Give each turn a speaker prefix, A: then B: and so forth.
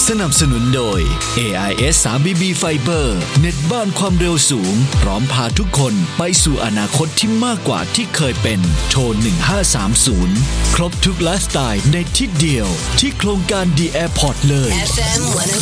A: สนับสนุนโดย AIS 3BB Fiber เน็ตบ้านความเร็วสูงพร้อมพาทุกคนไปสู่อนาคตที่มากกว่าที่เคยเป็นโทร1530ครบทุกไลฟ์สไตล์ในที่เดียวที่โครงการ The Airport เลย
B: FM